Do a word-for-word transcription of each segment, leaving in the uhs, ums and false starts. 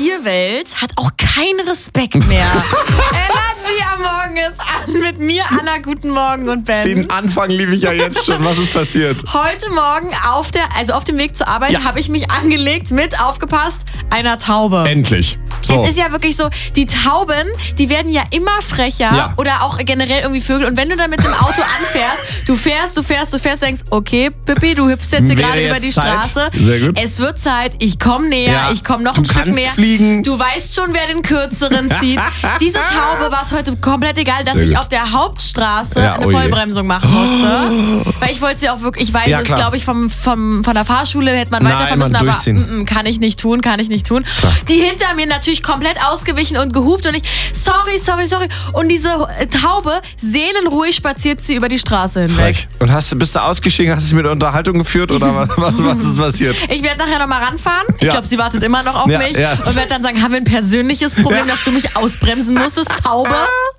Tierwelt hat auch keinen Respekt mehr. Energy am Morgen ist an mit mir, Anna. Guten Morgen und Ben. Den Anfang liebe ich ja jetzt schon. Was ist passiert? Heute Morgen auf der, also auf dem Weg zur Arbeit Ja. habe ich mich angelegt mit, aufgepasst, einer Taube. Endlich. So. Es ist ja wirklich so, die Tauben, die werden ja immer frecher Ja. oder auch generell irgendwie Vögel. Und wenn du dann mit dem Auto anfährst, du fährst, du fährst, du fährst, denkst, okay, Pippi, du hüpfst jetzt hier Wäre gerade jetzt über die Zeit. Straße. Sehr gut. Es wird Zeit, ich komme näher, Ja. ich komme noch Du ein Stück kannst näher. fliegen. Du weißt schon, wer den kürzeren zieht. Diese Taube war es heute komplett egal, dass Sehr ich gut. auf der Hauptstraße Ja, eine oh je. Vollbremsung machen musste. Weil ich wollte sie auch wirklich, ich weiß Ja, es, klar. glaube ich, vom, vom, von der Fahrschule hätte man Nein, weiterfahren man müssen, aber durchziehen. mm, mm, kann ich nicht tun, kann ich nicht tun. Klar. Die hinter mir natürlich komplett ausgewichen und gehupt und ich, sorry, sorry, sorry. Und diese äh, Taube, seelenruhig spaziert sie über die Straße hinweg. Frech. Und hast, bist du ausgestiegen, hast du mit Unterhaltung geführt oder was, was, was ist passiert? Ich werde nachher nochmal ranfahren. Ich Ja. glaube, sie wartet immer noch auf Ja, mich. ja. Und werde dann sagen, haben wir ein persönliches Problem, Ja. dass du mich ausbremsen musstest, Taube?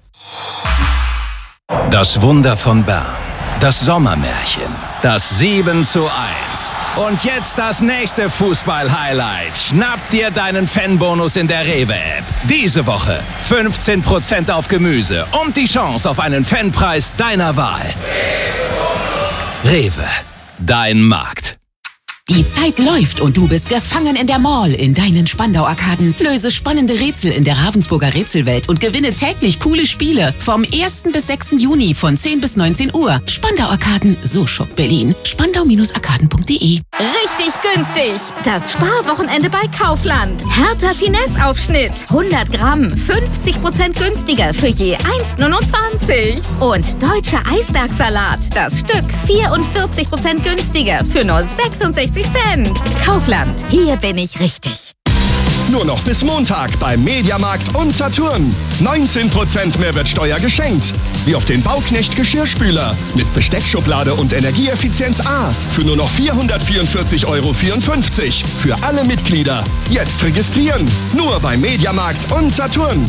Das Wunder von Bern. Das Sommermärchen. Das sieben zu eins. Und jetzt das nächste Fußball-Highlight. Schnapp dir deinen Fanbonus in der Rewe-App. Diese Woche fünfzehn Prozent auf Gemüse und die Chance auf einen Fanpreis deiner Wahl. Rewe. Dein Markt. Die Zeit läuft und du bist gefangen in der Mall in deinen Spandau-Arkaden. Löse spannende Rätsel in der Ravensburger Rätselwelt und gewinne täglich coole Spiele. Vom ersten bis sechsten Juni von zehn bis neunzehn Uhr. Spandau-Arkaden, so shoppt Berlin. spandau arkaden punkt de. Richtig günstig. Das Sparwochenende bei Kaufland. Hertha Finesse-Aufschnitt. hundert Gramm, fünfzig Prozent günstiger für je eins Komma neunundzwanzig. Und deutscher Eisbergsalat. Das Stück vierundvierzig Prozent günstiger für nur sechsundsechzig Cent. Kaufland. Hier bin ich richtig. Nur noch bis Montag beim Mediamarkt und Saturn. neunzehn Prozent Mehrwertsteuer geschenkt. Wie auf den Bauknecht Geschirrspüler mit Besteckschublade und Energieeffizienz A für nur noch vierhundertvierundvierzig Euro vierundfünfzig. Für alle Mitglieder. Jetzt registrieren. Nur beim Mediamarkt und Saturn.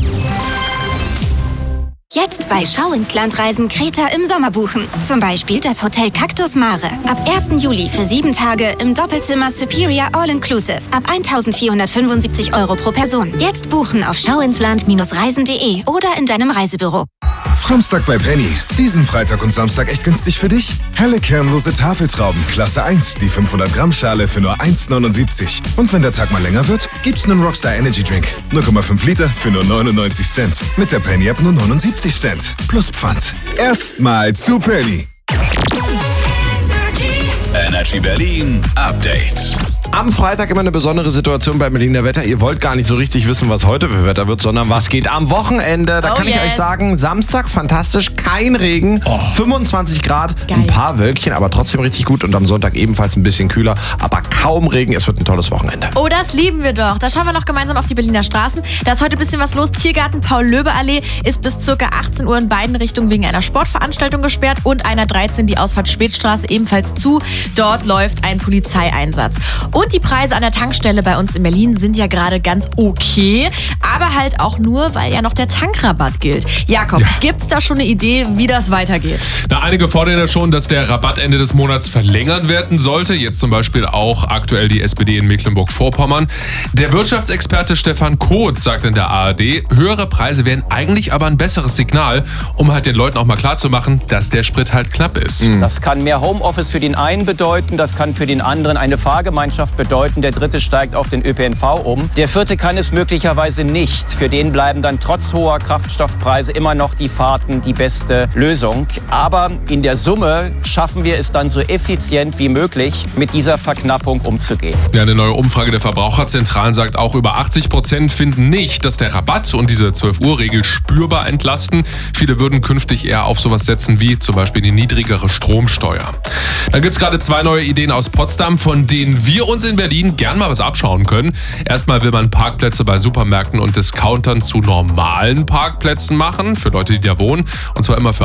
Jetzt bei Schau ins Land Reisen Kreta im Sommer buchen. Zum Beispiel das Hotel Cactus Mare. Ab ersten Juli für sieben Tage im Doppelzimmer Superior All-Inclusive. Ab eintausendvierhundertfünfundsiebzig Euro pro Person. Jetzt buchen auf schauinsland Reisen punkt de oder in deinem Reisebüro. Samstag bei Penny. Diesen Freitag und Samstag echt günstig für dich? Helle kernlose Tafeltrauben, Klasse eins, die fünfhundert Gramm Schale für nur eins Komma neunundsiebzig. Und wenn der Tag mal länger wird, gibt's einen Rockstar Energy Drink. null Komma fünf Liter für nur neunundneunzig Cent. Mit der Penny App nur neunundsiebzig Cent. Plus Pfand. Erstmal zu Penny. Energy Berlin Update. Am Freitag immer eine besondere Situation beim Berliner Wetter. Ihr wollt gar nicht so richtig wissen, was heute für Wetter wird, sondern was geht am Wochenende. Da Oh kann ich yes. euch sagen, Samstag fantastisch, kein Regen, fünfundzwanzig Grad, Geil. ein paar Wölkchen, aber trotzdem richtig gut. Und am Sonntag ebenfalls ein bisschen kühler, aber kaum Regen. Es wird ein tolles Wochenende. Oh, das lieben wir doch. Da schauen wir noch gemeinsam auf die Berliner Straßen. Da ist heute ein bisschen was los. Tiergarten Paul-Löbe-Allee ist bis ca. achtzehn Uhr in beiden Richtungen wegen einer Sportveranstaltung gesperrt und einer dreizehn die Ausfahrt Spätstraße ebenfalls zu. Dort läuft ein Polizeieinsatz. Und die Preise an der Tankstelle bei uns in Berlin sind ja gerade ganz okay, aber halt auch nur, weil ja noch der Tankrabatt gilt. Jakob, Ja. gibt's da schon eine Idee, wie das weitergeht? Na, einige fordern ja schon, dass der Rabatt Ende des Monats verlängert werden sollte. Jetzt zum Beispiel auch aktuell die S P D in Mecklenburg-Vorpommern. Der Wirtschaftsexperte Stefan Kotz sagt in der A R D, höhere Preise wären eigentlich aber ein besseres Signal, um halt den Leuten auch mal klarzumachen, dass der Sprit halt knapp ist. Das kann mehr Homeoffice für den einen bedeuten, das kann für den anderen eine Fahrgemeinschaft bedeuten. Der dritte steigt auf den Ö P N V um. Der vierte kann es möglicherweise nicht. Für den bleiben dann trotz hoher Kraftstoffpreise immer noch die Fahrten die beste Lösung. Aber in der Summe schaffen wir es dann so effizient wie möglich, mit dieser Verknappung umzugehen. Ja, eine neue Umfrage der Verbraucherzentralen sagt auch, über achtzig Prozent finden nicht, dass der Rabatt und diese zwölf Uhr Regel spürbar entlasten. Viele würden künftig eher auf sowas setzen wie zum Beispiel die niedrigere Stromsteuer. Dann gibt es gerade zwei neue Ideen aus Potsdam, von denen wir uns in Berlin gern mal was abschauen können. Erstmal will man Parkplätze bei Supermärkten und Discountern zu normalen Parkplätzen machen, für Leute, die da wohnen. Und zwar immer für